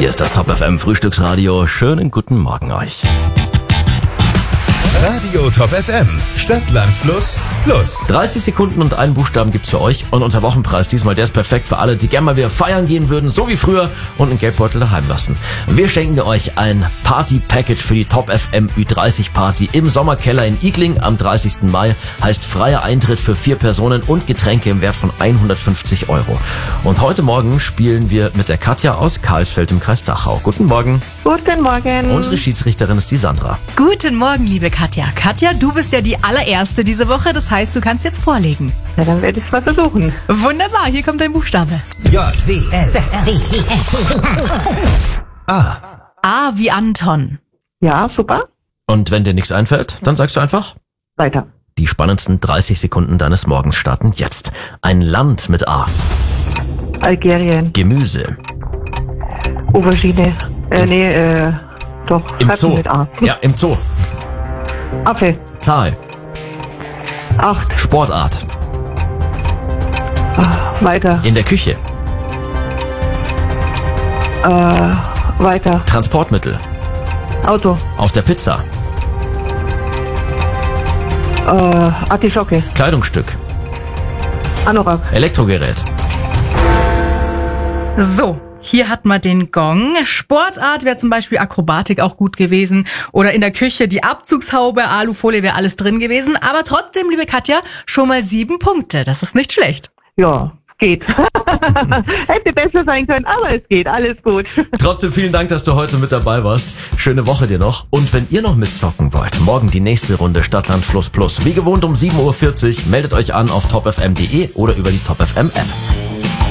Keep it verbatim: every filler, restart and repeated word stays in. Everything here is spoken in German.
Hier ist das Top F M Frühstücksradio. Schönen guten Morgen euch. Radio Top F M. Stadt, Land, Fluss, Plus. dreißig Sekunden und einen Buchstaben gibt's für euch. Und unser Wochenpreis diesmal, der ist perfekt für alle, die gerne mal wieder feiern gehen würden, so wie früher, und einen Geldbeutel daheim lassen. Wir schenken euch ein Party-Package für die Top F M Ü dreißig Party im Sommerkeller in Igling am dreißigsten Mai. Heißt freier Eintritt für vier Personen und Getränke im Wert von hundertfünfzig Euro. Und heute Morgen spielen wir mit der Katja aus Karlsfeld im Kreis Dachau. Guten Morgen. Guten Morgen. Unsere Schiedsrichterin ist die Sandra. Guten Morgen, liebe Katja. Katja, du bist ja die allererste diese Woche, das heißt, du kannst jetzt vorlegen. Ja, dann werde ich es mal versuchen. Wunderbar, hier kommt dein Buchstabe. J, C, S, D, E, F. A. A wie Anton. Ja, super. Und wenn dir nichts einfällt, dann sagst du einfach... Weiter. Die spannendsten dreißig Sekunden deines Morgens starten jetzt. Ein Land mit A. Algerien. Gemüse. Aubergine. Äh, nee, äh, doch. Im schreib Zoo. Mit A. Ja, im Zoo. Apfel. Zahl. Acht. Sportart. Weiter. In der Küche. Äh, weiter. Transportmittel. Auto. Auf der Pizza. Äh, Artischocke. Kleidungsstück. Anorak. Elektrogerät. So, hier hat man den Gong. Sportart wäre zum Beispiel Akrobatik auch gut gewesen. Oder in der Küche die Abzugshaube, Alufolie wäre alles drin gewesen. Aber trotzdem, liebe Katja, schon mal sieben Punkte. Das ist nicht schlecht. Ja, geht. Hätte besser sein können, aber es geht. Alles gut. Trotzdem vielen Dank, dass du heute mit dabei warst. Schöne Woche dir noch. Und wenn ihr noch mitzocken wollt, morgen die nächste Runde Stadtland Fluss Plus. Wie gewohnt um sieben Uhr vierzig. Meldet euch an auf top f m punkt d e oder über die Top F M App.